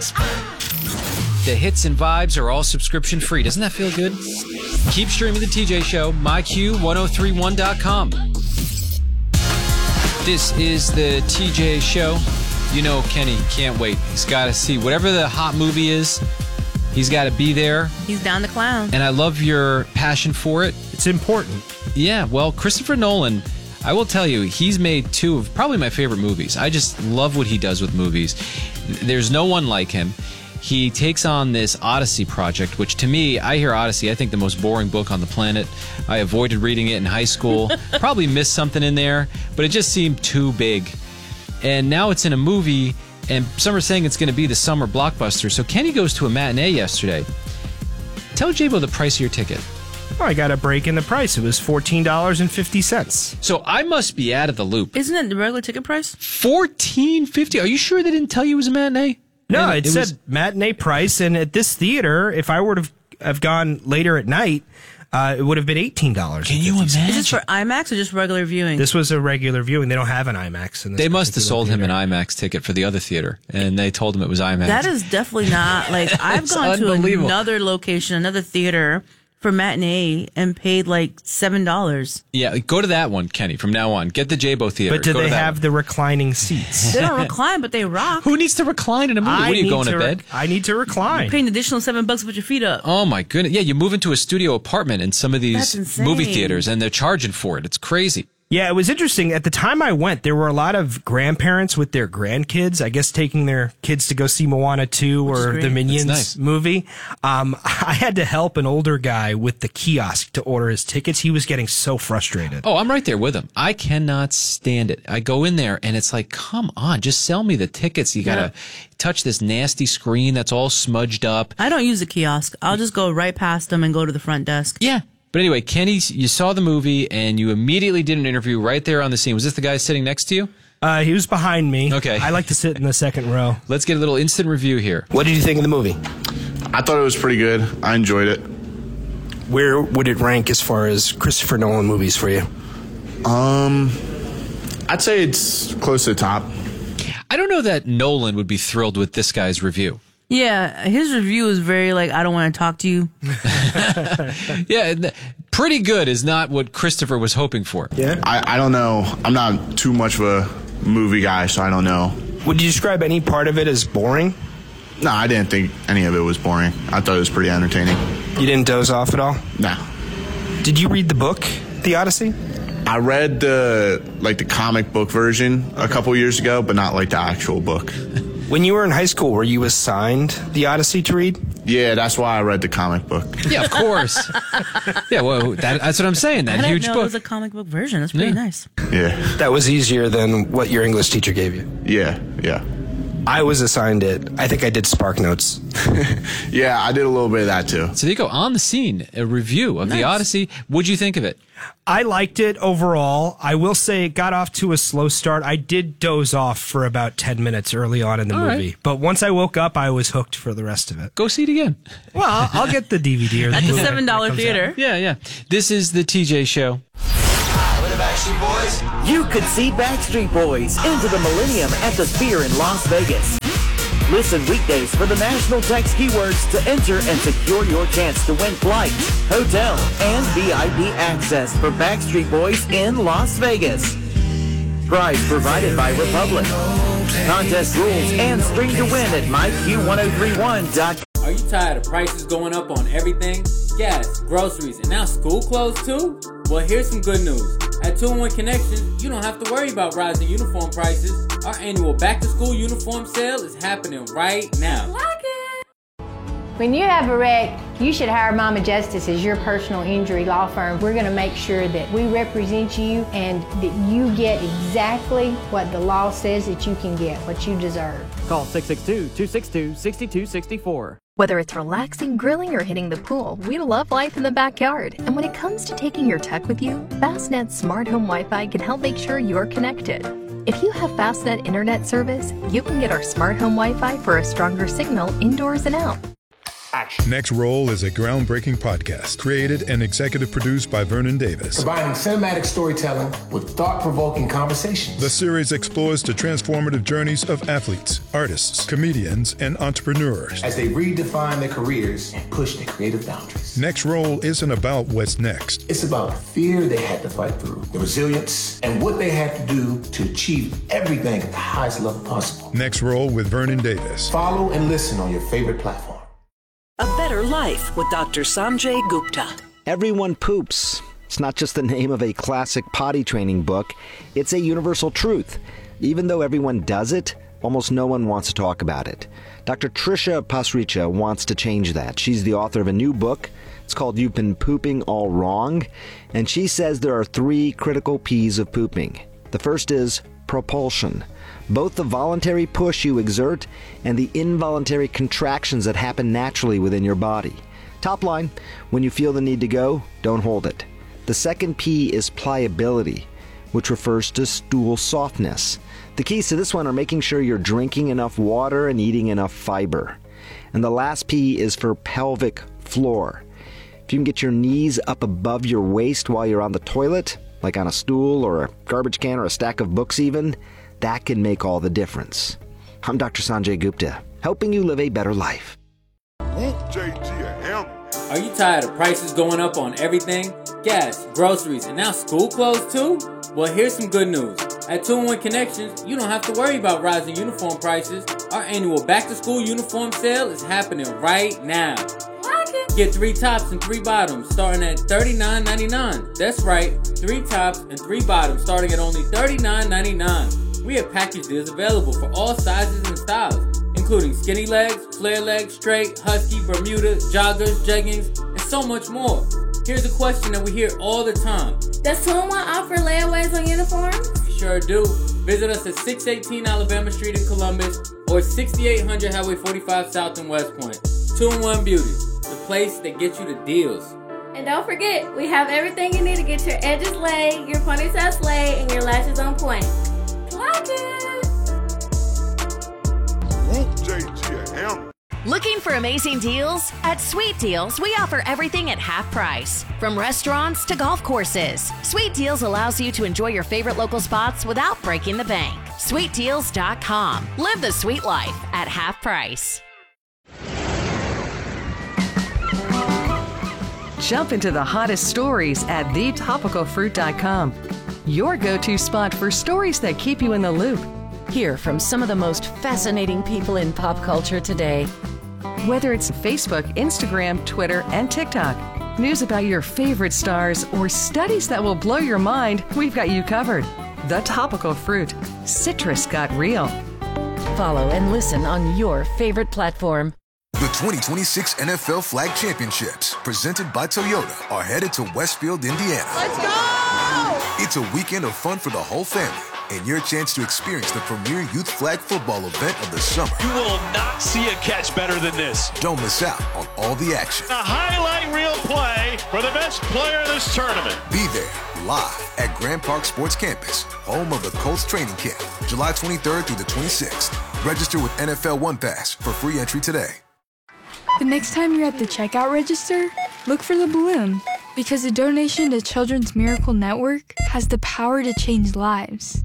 The hits and vibes are all subscription free. Doesn't that feel good? Keep streaming the TJ Show, myq1031.com. This is the TJ Show. You know Kenny can't wait. He's got to see whatever the hot movie is. He's got to be there. He's down to clown. And I love your passion for it. It's important. Yeah, well, Christopher Nolan, I will tell you, he's made two of probably my favorite movies. I just love what he does with movies. There's no one like him. He takes on this Odyssey project, which to me, I hear Odyssey, I think the most boring book on the planet. I avoided reading it in high school. Probably missed something in there, but it just seemed too big. And now it's in a movie, and some are saying it's going to be the summer blockbuster. So Kenny goes to a matinee yesterday. Tell J-Bo the price of your ticket. Oh, I got a break in the price. It was $14.50. So I must be out of the loop. Isn't it the regular ticket price? $14.50. Are you sure they didn't tell you it was a matinee? No, it said matinee price, and at this theater, if I were to have gone later at night, it would have been $18. Can you imagine? Is this for IMAX or just regular viewing? This was a regular viewing. They don't have an IMAX in this. They must have sold theater. him an IMAX ticket for the other theater, and they told him it was IMAX. That is definitely not, like, I've gone to another location, another theater for matinee and paid like $7. Yeah, go to that one, Kenny, from now on. Get the J-Bo theater. But do they have the reclining seats? They don't recline, but they rock. Who needs to recline in a movie? What are you going to bed? I need to recline. You're paying an additional $7 to put your feet up. Oh, my goodness. Yeah, you move into a studio apartment in some of these movie theaters, and they're charging for it. It's crazy. Yeah, it was interesting. At the time I went, there were a lot of grandparents with their grandkids, I guess taking their kids to go see Moana 2 or the Minions movie. I had to help an older guy with the kiosk to order his tickets. He was getting so frustrated. Oh, I'm right there with him. I cannot stand it. I go in there, and it's like, come on, just sell me the tickets. You got to touch this nasty screen that's all smudged up. I don't use a kiosk. I'll just go right past them and go to the front desk. Yeah. But anyway, Kenny, you saw the movie, and you immediately did an interview right there on the scene. Was this the guy sitting next to you? He was behind me. Okay. I like to sit in the second row. Let's get a little instant review here. What did you think of the movie? I thought it was pretty good. I enjoyed it. Where would it rank as far as Christopher Nolan movies for you? I'd say it's close to the top. I don't know that Nolan would be thrilled with this guy's review. Yeah, his review is very like, I don't want to talk to you. Yeah, pretty good is not what Christopher was hoping for. Yeah. I don't know. I'm not too much of a movie guy, so I don't know. Would you describe any part of it as boring? No, I didn't think any of it was boring. I thought it was pretty entertaining. You didn't doze off at all? No. Did you read the book, The Odyssey? I read the comic book version a couple years ago, but not like the actual book. When you were in high school, were you assigned The Odyssey to read? Yeah, that's why I read the comic book. Yeah, of course. Yeah, well, that's what I'm saying. That huge book. It book. was a comic book version. That's pretty nice. Yeah. That was easier than what your English teacher gave you. Yeah. I was assigned it. I think I did Spark Notes. Yeah, I did a little bit of that too. So there you go. On the scene, a review of The Odyssey. What'd you think of it? I liked it overall. I will say it got off to a slow start. I did doze off for about 10 minutes early on in the movie. Right. But once I woke up, I was hooked for the rest of it. Go see it again. Well, I'll get the DVD or the At the Blu-ray $7 when it comes theater. out. Yeah. This is the TJ Show. You could see Backstreet Boys into the Millennium at the Sphere in Las Vegas. Listen weekdays for the national text keywords to enter and secure your chance to win flights, hotel, and VIP access for Backstreet Boys in Las Vegas. Prize provided by Republic. Contest rules and stream to win at myq1031.com. Are you tired of prices going up on everything? Gas, groceries, and now school clothes too? Well, here's some good news. At 2-in-1 Connection, you don't have to worry about rising uniform prices. Our annual back-to-school uniform sale is happening right now. When you have a wreck, you should hire Mama Justice as your personal injury law firm. We're going to make sure that we represent you and that you get exactly what the law says that you can get, what you deserve. Call 662-262-6264. Whether it's relaxing, grilling, or hitting the pool, we love life in the backyard. And when it comes to taking your tech with you, Fastnet's Smart Home Wi-Fi can help make sure you're connected. If you have Fastnet internet service, you can get our Smart Home Wi-Fi for a stronger signal indoors and out. action. Next Roll is a groundbreaking podcast created and executive produced by Vernon Davis. Combining cinematic storytelling with thought-provoking conversations. The series explores the transformative journeys of athletes, artists, comedians, and entrepreneurs as they redefine their careers and push their creative boundaries. Next Roll isn't about what's next. It's about the fear they had to fight through, the resilience, and what they had to do to achieve everything at the highest level possible. Next Roll with Vernon Davis. Follow and listen on your favorite platform. A Better Life with Dr. Sanjay Gupta. Everyone poops. It's not just the name of a classic potty training book. It's a universal truth. Even though everyone does it, almost no one wants to talk about it. Dr. Trisha Pasricha wants to change that. She's the author of a new book. It's called You've Been Pooping All Wrong. And she says there are 3 critical P's of pooping. The first is propulsion. Both the voluntary push you exert and the involuntary contractions that happen naturally within your body. Top line, when you feel the need to go, don't hold it. The second P is pliability, which refers to stool softness. The keys to this one are making sure you're drinking enough water and eating enough fiber. And the last P is for pelvic floor. If you can get your knees up above your waist while you're on the toilet, like on a stool or a garbage can or a stack of books even, that can make all the difference. I'm Dr. Sanjay Gupta, helping you live a better life. Are you tired of prices going up on everything? Gas, groceries, and now school clothes too? Well, here's some good news. At 2-in-1 Connections, you don't have to worry about rising uniform prices. Our annual back-to-school uniform sale is happening right now. Get 3 tops and 3 bottoms starting at $39.99. That's right, 3 tops and 3 bottoms starting at only $39.99. We have package deals available for all sizes and styles, including skinny legs, flare legs, straight, husky, Bermuda, joggers, jeggings, and so much more. Here's a question that we hear all the time. Does 2-in-1 offer layaways on uniforms? We sure do. Visit us at 618 Alabama Street in Columbus or 6800 Highway 45 South in West Point. 2-in-1 Beauty, the place that gets you the deals. And don't forget, we have everything you need to get your edges laid, your ponytails laid, and your lashes on point. Clock it! Looking for amazing deals? At Sweet Deals, we offer everything at half price. From restaurants to golf courses, Sweet Deals allows you to enjoy your favorite local spots without breaking the bank. SweetDeals.com. Live the sweet life at half price. Jump into the hottest stories at thetopicalfruit.com. Your go-to spot for stories that keep you in the loop. Hear from some of the most fascinating people in pop culture today. Whether it's Facebook, Instagram, Twitter, and TikTok, news about your favorite stars, or studies that will blow your mind, we've got you covered. The Topical Fruit. Citrus got real. Follow and listen on your favorite platform. The 2026 NFL Flag Championships, presented by Toyota, are headed to Westfield, Indiana. Let's go! It's a weekend of fun for the whole family and your chance to experience the premier youth flag football event of the summer. You will not see a catch better than this. Don't miss out on all the action. A highlight reel play for the best player in this tournament. Be there live at Grand Park Sports Campus, home of the Colts training camp, July 23rd through the 26th. Register with NFL One Pass for free entry today. The next time you're at the checkout register, look for the balloon, because a donation to Children's Miracle Network has the power to change lives.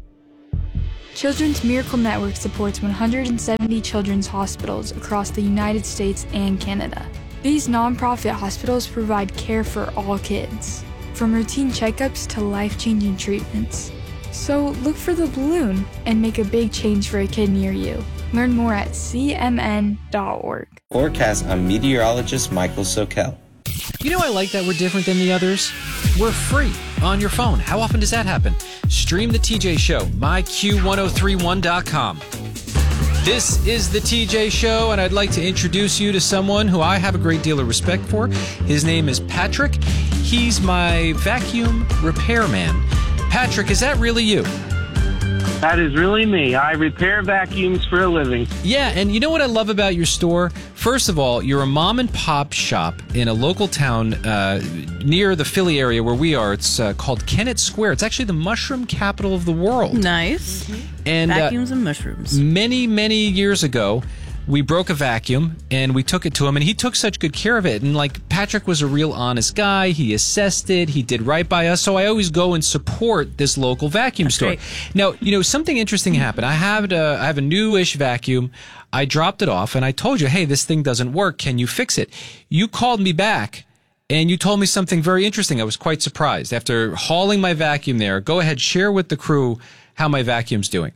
Children's Miracle Network supports 170 children's hospitals across the United States and Canada. These nonprofit hospitals provide care for all kids, from routine checkups to life-changing treatments. So look for the balloon and make a big change for a kid near you. Learn more at cmn.org. Forecast on meteorologist Michael Sokel. You know I like that we're different than the others? We're free on your phone. How often does that happen? Stream the TJ Show, myq1031.com. This is the TJ Show, and I'd like to introduce you to someone who I have a great deal of respect for. His name is Patrick. He's my vacuum repairman. Patrick, is that really you? That is really me. I repair vacuums for a living. Yeah, and you know what I love about your store? First of all, you're a mom and pop shop in a local town near the Philly area where we are. It's called Kennett Square. It's actually the mushroom capital of the world. Nice. And vacuums and mushrooms. Many, many years ago, we broke a vacuum and we took it to him, and he took such good care of it. And like, Patrick was a real honest guy. He assessed it. He did right by us. So I always go and support this local vacuum store. Great. Now, something interesting happened. I have a newish vacuum. I dropped it off and I told you, hey, this thing doesn't work. Can you fix it? You called me back and you told me something very interesting. I was quite surprised. After hauling my vacuum there, go ahead, share with the crew how my vacuum's doing.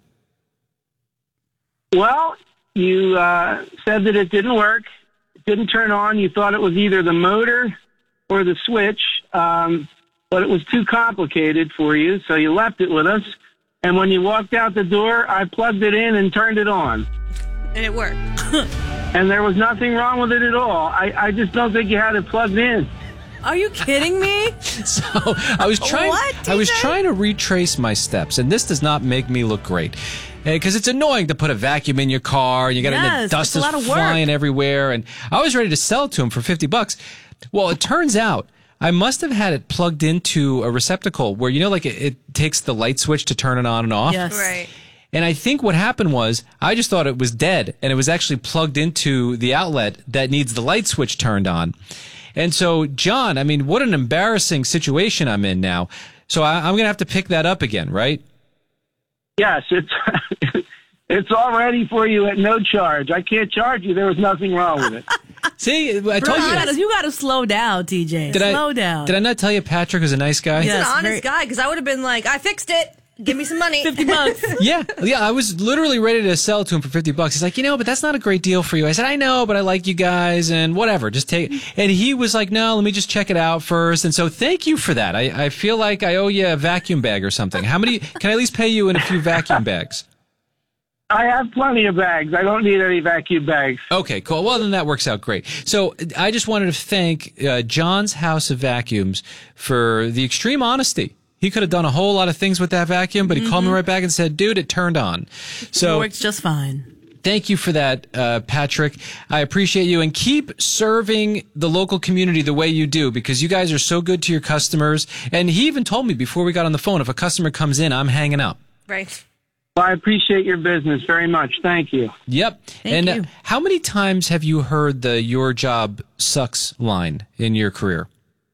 Well, you said that it didn't work. It didn't turn on. You thought it was either the motor or the switch, but it was too complicated for you, so you left it with us. And when you walked out the door, I plugged it in and turned it on. And it worked. And there was nothing wrong with it at all. I just don't think you had it plugged in. Are you kidding me? So I was trying to retrace my steps, and this does not make me look great. Because it's annoying to put a vacuum in your car, and you got the dust is flying everywhere. And I was ready to sell it to him for $50. Well, it turns out I must have had it plugged into a receptacle where, it takes the light switch to turn it on and off. Yes. Right. And I think what happened was I just thought it was dead, and it was actually plugged into the outlet that needs the light switch turned on. And so, John, I mean, what an embarrassing situation I'm in now. So I'm going to have to pick that up again, right? Yes, it's all ready for you at no charge. I can't charge you. There was nothing wrong with it. See, I told you. You got to slow down, TJ. Slow down. Did I not tell you Patrick is a nice guy? He's an honest guy, because I would have been like, I fixed it. Give me some money. $50. Yeah. I was literally ready to sell it to him for $50. He's like, but that's not a great deal for you. I said, I know, but I like you guys and whatever. Just take it. And he was like, no, let me just check it out first. And so thank you for that. I feel like I owe you a vacuum bag or something. How many, can I at least pay you in a few vacuum bags? I have plenty of bags. I don't need any vacuum bags. Okay, cool. Well, then that works out great. So I just wanted to thank John's House of Vacuums for the extreme honesty. He could have done a whole lot of things with that vacuum, but he called me right back and said, dude, it turned on. So it works just fine. Thank you for that, Patrick. I appreciate you, and keep serving the local community the way you do, because you guys are so good to your customers. And he even told me before we got on the phone, if a customer comes in, I'm hanging up. Right. Well, I appreciate your business very much. Thank you. Yep. Thank you. How many times have you heard the "your job sucks" line in your career?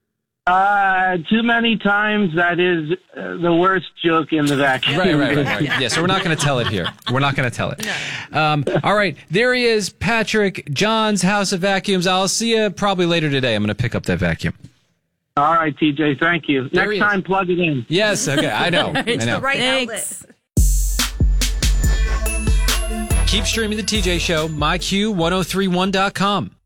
Too many times. That is the worst joke in the vacuum. Right. Yeah, so we're not going to tell it here. We're not going to tell it. No. All right, there he is, Patrick, John's House of Vacuums. I'll see you probably later today. I'm going to pick up that vacuum. All right, TJ, thank you. Next time, plug it in. Yes, okay, I know. It's the right outlet. Keep streaming the TJ Show, myQ1031.com.